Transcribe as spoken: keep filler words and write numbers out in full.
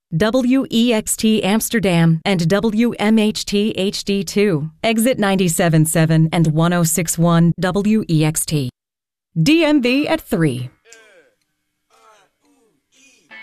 W E X T Amsterdam and W M H T H D two, exit ninety-seven point seven and one oh six point one W E X T. D M V at three.